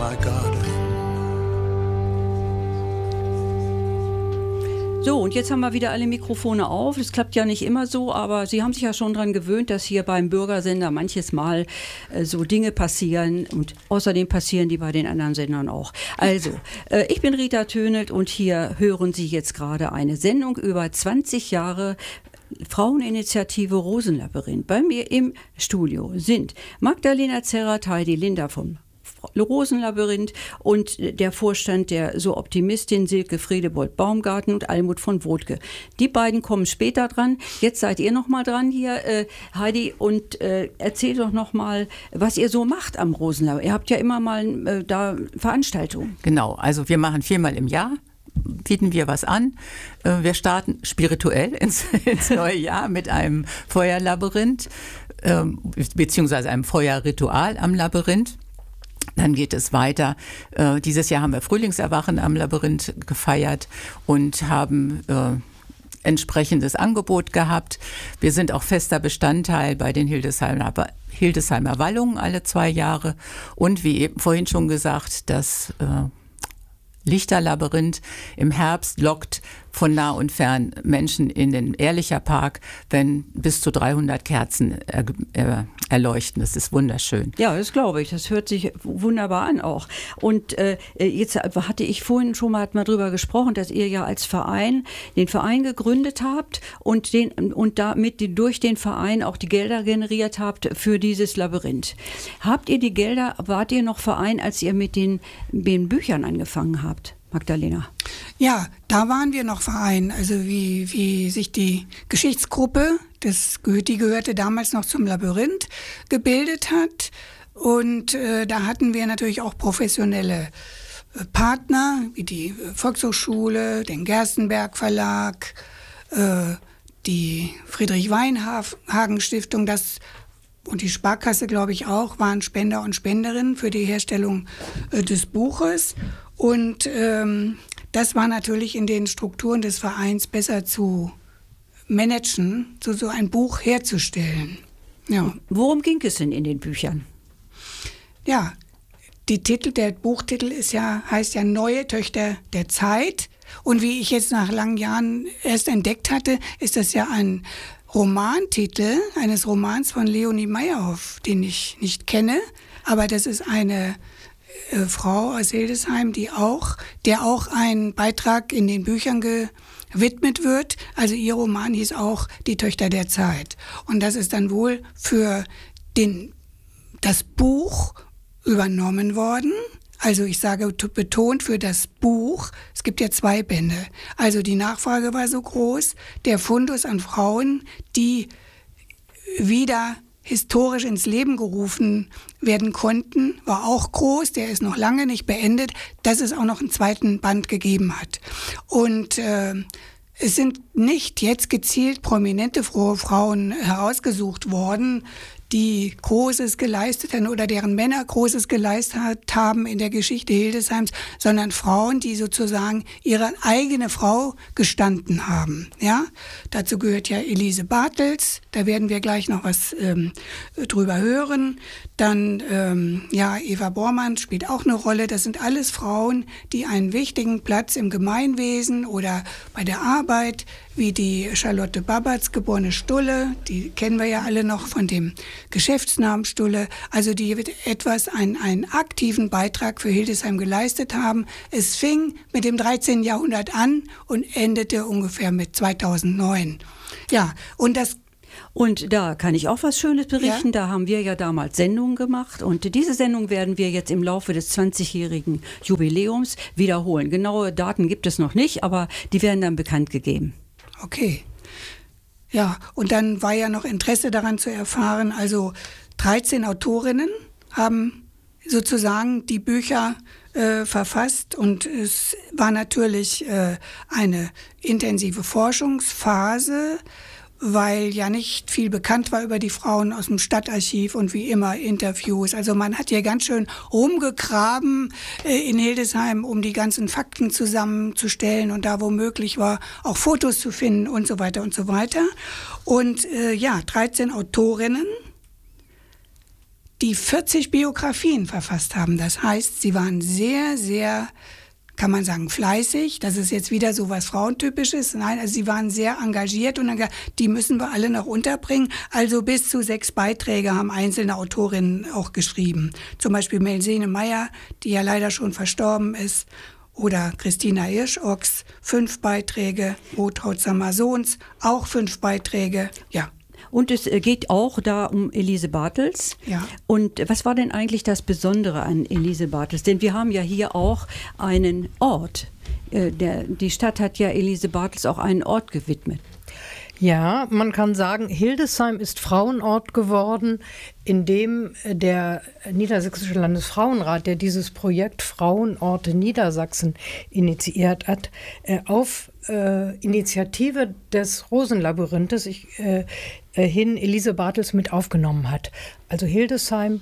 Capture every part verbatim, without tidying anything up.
my garden. So, und jetzt haben wir wieder alle Mikrofone auf. Das klappt ja nicht immer so, aber Sie haben sich ja schon daran gewöhnt, dass hier beim Bürgersender manches Mal äh, so Dinge passieren und außerdem passieren die bei den anderen Sendern auch. Also, äh, ich bin Rita Tönelt und hier hören Sie jetzt gerade eine Sendung über zwanzig Jahre Fraueninitiative Rosenlabyrinth. Bei mir im Studio sind Magdalena Zerrat, Heidi Linder vom Rosenlabyrinth und der Vorstand der So Optimistin Silke Friedebold-Baumgarten und Almut von Wodke. Die beiden kommen später dran. Jetzt seid ihr noch mal dran hier, äh, Heidi, und äh, erzählt doch noch mal, was ihr so macht am Rosenlabyrinth. Ihr habt ja immer mal äh, da Veranstaltungen. Genau, also wir machen viermal im Jahr, bieten wir was an. Äh, wir starten spirituell ins, ins neue Jahr mit einem Feuerlabyrinth, äh, beziehungsweise einem Feuerritual am Labyrinth. Dann geht es weiter. Äh, dieses Jahr haben wir Frühlingserwachen am Labyrinth gefeiert und haben äh, entsprechendes Angebot gehabt. Wir sind auch fester Bestandteil bei den Hildesheimer, Hildesheimer Wallungen alle zwei Jahre. Und wie eben vorhin schon gesagt, das äh, Lichterlabyrinth im Herbst lockt von nah und fern Menschen in den Ehrlicher Park, wenn bis zu dreihundert Kerzen er, er, erleuchten. Das ist wunderschön. Ja, das glaube ich. Das hört sich wunderbar an auch. Und äh, jetzt hatte ich vorhin schon mal, mal drüber gesprochen, dass ihr ja als Verein den Verein gegründet habt und, den, und damit die, durch den Verein auch die Gelder generiert habt für dieses Labyrinth. Habt ihr die Gelder, wart ihr noch Verein, als ihr mit den, den Büchern angefangen habt? Magdalena. Ja, da waren wir noch Verein, also wie, wie sich die Geschichtsgruppe, das, die gehörte damals noch zum Labyrinth, gebildet hat. Und äh, da hatten wir natürlich auch professionelle äh, Partner, wie die Volkshochschule, den Gerstenberg Verlag, äh, die Friedrich-Weinhagen-Stiftung, das und die Sparkasse, glaube ich, auch, waren Spender und Spenderinnen für die Herstellung äh, des Buches. Und ähm, das war natürlich in den Strukturen des Vereins besser zu managen, so, so ein Buch herzustellen. Ja. Worum ging es denn in den Büchern? Ja, die Titel, der Buchtitel ist ja, heißt ja Neue Töchter der Zeit. Und wie ich jetzt nach langen Jahren erst entdeckt hatte, ist das ja ein Romantitel eines Romans von Leonie Meyerhoff, den ich nicht kenne. Aber das ist eine äh, Frau aus Hildesheim, die auch, der auch ein Beitrag in den Büchern gewidmet wird. Also ihr Roman hieß auch Die Töchter der Zeit. Und das ist dann wohl für den, das Buch übernommen worden. Also ich sage betont für das Buch, es gibt ja zwei Bände. Also die Nachfrage war so groß, der Fundus an Frauen, die wieder historisch ins Leben gerufen werden konnten, war auch groß, der ist noch lange nicht beendet, dass es auch noch einen zweiten Band gegeben hat. Und äh, es sind nicht jetzt gezielt prominente Frauen herausgesucht worden, die Großes geleistet haben oder deren Männer Großes geleistet haben in der Geschichte Hildesheims, sondern Frauen, die sozusagen ihre eigene Frau gestanden haben. Ja, dazu gehört ja Elise Bartels, da werden wir gleich noch was ähm, drüber hören. Dann ähm, ja, Eva Bormann spielt auch eine Rolle. Das sind alles Frauen, die einen wichtigen Platz im Gemeinwesen oder bei der Arbeit, wie die Charlotte Babatz, geborene Stulle, die kennen wir ja alle noch von dem Geschäftsnamen Stulle, also die etwas, einen, einen aktiven Beitrag für Hildesheim geleistet haben. Es fing mit dem dreizehnten Jahrhundert an und endete ungefähr mit zweitausendneun. Ja, und das Und da kann ich auch was Schönes berichten. Ja. Da haben wir ja damals Sendungen gemacht. Und diese Sendung werden wir jetzt im Laufe des zwanzigjährigen Jubiläums wiederholen. Genaue Daten gibt es noch nicht, aber die werden dann bekannt gegeben. Okay. Ja, und dann war ja noch Interesse daran zu erfahren. Also dreizehn Autorinnen haben sozusagen die Bücher äh, verfasst. Und es war natürlich äh, eine intensive Forschungsphase, weil ja nicht viel bekannt war über die Frauen aus dem Stadtarchiv und wie immer Interviews. Also man hat hier ganz schön rumgegraben äh, in Hildesheim, um die ganzen Fakten zusammenzustellen und da wo möglich war, auch Fotos zu finden und so weiter und so weiter. Und äh, ja, dreizehn Autorinnen, die vierzig Biografien verfasst haben. Das heißt, sie waren sehr, sehr, kann man sagen, fleißig. Das ist jetzt wieder so was Frauentypisches. Nein, also sie waren sehr engagiert und dann gesagt, die müssen wir alle noch unterbringen. Also bis zu sechs Beiträge haben einzelne Autorinnen auch geschrieben. Zum Beispiel Melsene Meyer, die ja leider schon verstorben ist. Oder Christina Hirsch-Ochs, fünf Beiträge. Rotraud Sammer-Sohns, auch fünf Beiträge. Ja. Und es geht auch da um Elise Bartels. Ja. Und was war denn eigentlich das Besondere an Elise Bartels? Denn wir haben ja hier auch einen Ort. Äh, der, die Stadt hat ja Elise Bartels auch einen Ort gewidmet. Ja, man kann sagen, Hildesheim ist Frauenort geworden, in dem der Niedersächsische Landesfrauenrat, der dieses Projekt Frauenorte Niedersachsen initiiert hat, auf äh, Initiative des Rosenlabyrinthes ich, äh, hin Elise Bartels mit aufgenommen hat. Also Hildesheim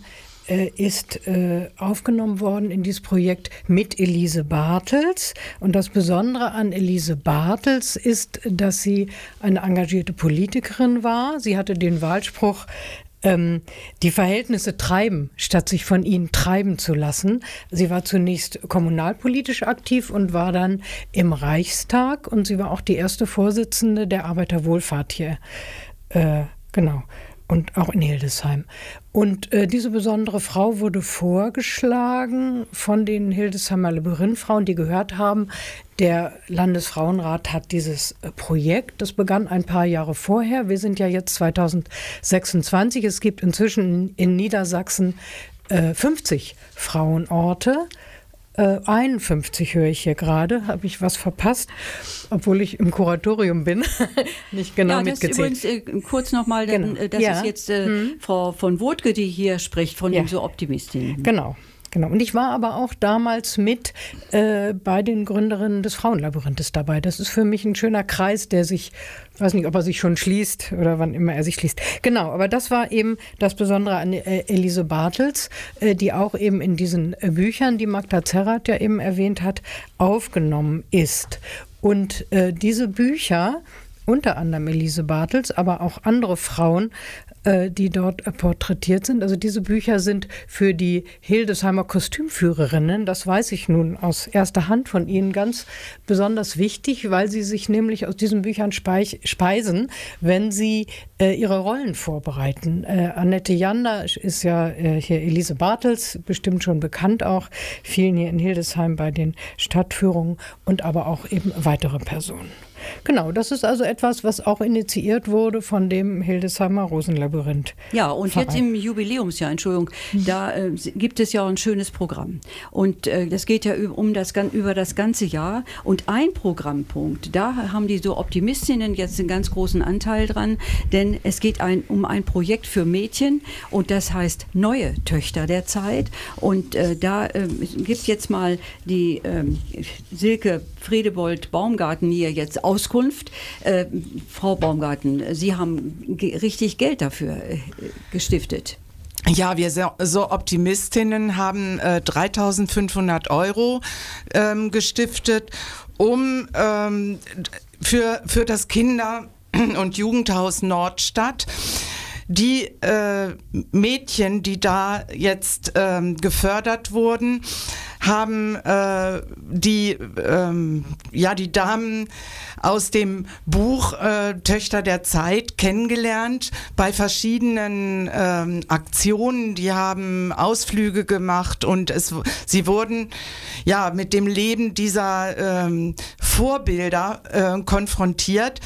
ist äh, aufgenommen worden in dieses Projekt mit Elise Bartels. Und das Besondere an Elise Bartels ist, dass sie eine engagierte Politikerin war. Sie hatte den Wahlspruch, ähm, die Verhältnisse treiben, statt sich von ihnen treiben zu lassen. Sie war zunächst kommunalpolitisch aktiv und war dann im Reichstag. Und sie war auch die erste Vorsitzende der Arbeiterwohlfahrt hier. Äh, genau. Und auch in Hildesheim. Und äh, diese besondere Frau wurde vorgeschlagen von den Hildesheimer Labyrinthfrauen, die gehört haben, der Landesfrauenrat hat dieses äh, Projekt, das begann ein paar Jahre vorher. Wir sind ja jetzt zweitausendsechsundzwanzig. Es gibt inzwischen in Niedersachsen äh, fünfzig Frauenorte. Äh, einundfünfzig höre ich hier gerade, habe ich was verpasst, obwohl ich im Kuratorium bin, nicht genau ja, das mitgezählt. Übrigens äh, kurz nochmal, genau. das ja. ist jetzt äh, hm. Frau von Wodke, die hier spricht, von ja. den so Optimistinnen. Genau. Genau. Und ich war aber auch damals mit äh, bei den Gründerinnen des Frauenlabyrinthes dabei. Das ist für mich ein schöner Kreis, der sich, ich weiß nicht, ob er sich schon schließt oder wann immer er sich schließt. Genau, aber das war eben das Besondere an äh, Elise Bartels, äh, die auch eben in diesen äh, Büchern, die Magda Zerrath ja eben erwähnt hat, aufgenommen ist. Und äh, diese Bücher, unter anderem Elise Bartels, aber auch andere Frauen, die dort porträtiert sind. Also diese Bücher sind für die Hildesheimer Kostümführerinnen, das weiß ich nun aus erster Hand von Ihnen, ganz besonders wichtig, weil sie sich nämlich aus diesen Büchern speisen, wenn sie äh, ihre Rollen vorbereiten. Äh, Annette Jander ist ja äh, hier Elise Bartels, bestimmt schon bekannt auch, vielen hier in Hildesheim bei den Stadtführungen und aber auch eben weitere Personen. Genau, das ist also etwas, was auch initiiert wurde von dem Hildesheimer Rosenlabyrinth. Ja, und Verein. Jetzt im Jubiläumsjahr, Entschuldigung, mhm. da äh, gibt es ja auch ein schönes Programm. Und äh, das geht ja um das, über das ganze Jahr. Und ein Programmpunkt, da haben die so Optimistinnen jetzt einen ganz großen Anteil dran, denn es geht ein, um ein Projekt für Mädchen und das heißt Neue Töchter der Zeit. Und äh, da äh, gibt jetzt mal die äh, Silke Friedebold Baumgarten hier jetzt Auskunft. Äh, Frau Baumgarten, Sie haben ge- richtig Geld dafür äh, gestiftet. Ja, wir so, so Optimistinnen haben äh, dreitausendfünfhundert Euro ähm, gestiftet, um ähm, für, für das Kinder- und Jugendhaus Nordstadt die äh, Mädchen, die da jetzt ähm, gefördert wurden, haben äh, die, ähm, ja, die Damen aus dem Buch äh, Töchter der Zeit kennengelernt bei verschiedenen ähm, Aktionen. Die haben Ausflüge gemacht und es, sie wurden ja mit dem Leben dieser ähm, Vorbilder äh, konfrontiert,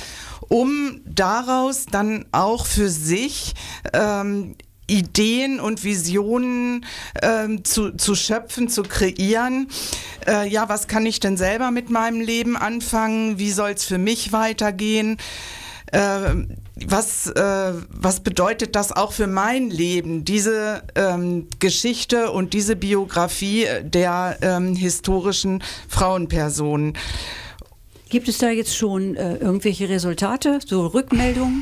um daraus dann auch für sich ähm, Ideen und Visionen ähm, zu, zu schöpfen, zu kreieren. Äh, ja, was kann ich denn selber mit meinem Leben anfangen? Wie soll es für mich weitergehen? Äh, was, äh, was bedeutet das auch für mein Leben, diese ähm, Geschichte und diese Biografie der ähm, historischen Frauenpersonen? Gibt es da jetzt schon äh, irgendwelche Resultate, so Rückmeldungen?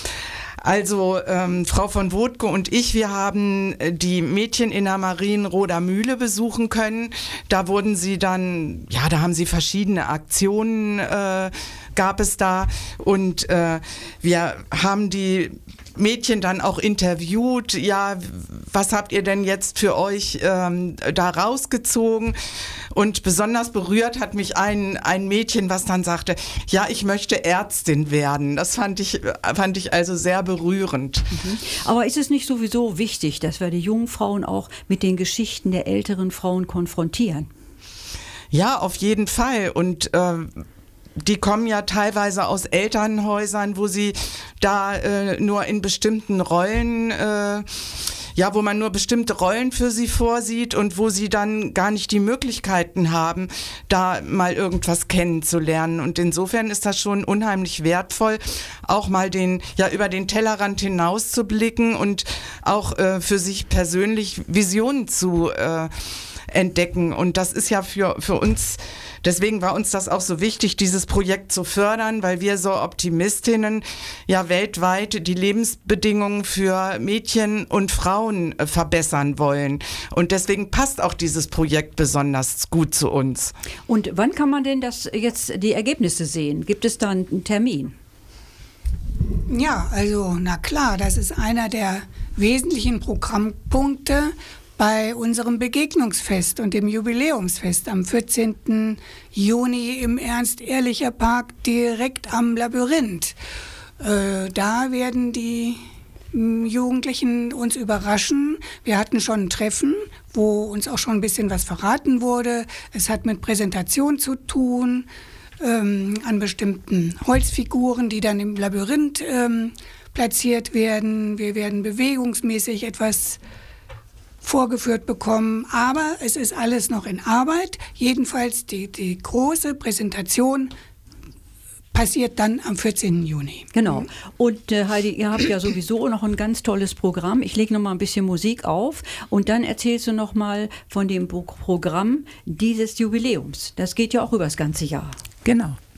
Also ähm, Frau von Wodke und ich, wir haben die Mädchen in der Marienroder Mühle besuchen können. Da wurden sie dann, ja, da haben sie verschiedene Aktionen, äh, gab es da. Und äh, wir haben die Mädchen dann auch interviewt. Ja, was habt ihr denn jetzt für euch ähm, da rausgezogen? Und besonders berührt hat mich ein, ein Mädchen, was dann sagte, ja, ich möchte Ärztin werden. Das fand ich, fand ich also sehr berührend. Mhm. Aber ist es nicht sowieso wichtig, dass wir die jungen Frauen auch mit den Geschichten der älteren Frauen konfrontieren? Ja, auf jeden Fall. Und äh, die kommen ja teilweise aus Elternhäusern, wo sie da äh, nur in bestimmten Rollen, äh, ja, wo man nur bestimmte Rollen für sie vorsieht und wo sie dann gar nicht die Möglichkeiten haben, da mal irgendwas kennenzulernen. Und insofern ist das schon unheimlich wertvoll, auch mal den, ja, über den Tellerrand hinaus zu blicken und auch äh, für sich persönlich Visionen zu äh, entdecken. Und das ist ja für, für uns, deswegen war uns das auch so wichtig, dieses Projekt zu fördern, weil wir so Optimistinnen ja weltweit die Lebensbedingungen für Mädchen und Frauen äh, verbessern wollen. Und deswegen passt auch dieses Projekt besonders gut zu uns. Und wann kann man denn das jetzt die Ergebnisse sehen? Gibt es da einen Termin? Ja, also na klar, das ist einer der wesentlichen Programmpunkte bei unserem Begegnungsfest und dem Jubiläumsfest am vierzehnten Juni im Ernst-Ehrlicher-Park direkt am Labyrinth. Äh, da werden die m, Jugendlichen uns überraschen. Wir hatten schon ein Treffen, wo uns auch schon ein bisschen was verraten wurde. Es hat mit Präsentation zu tun, ähm, an bestimmten Holzfiguren, die dann im Labyrinth ähm, platziert werden. Wir werden bewegungsmäßig etwas vorgeführt bekommen, aber es ist alles noch in Arbeit. Jedenfalls die, die große Präsentation passiert dann am vierzehnten Juni. Genau. Und äh, Heidi, ihr habt ja sowieso noch ein ganz tolles Programm. Ich lege noch mal ein bisschen Musik auf und dann erzählst du noch mal von dem Programm dieses Jubiläums. Das geht ja auch über das ganze Jahr. Genau.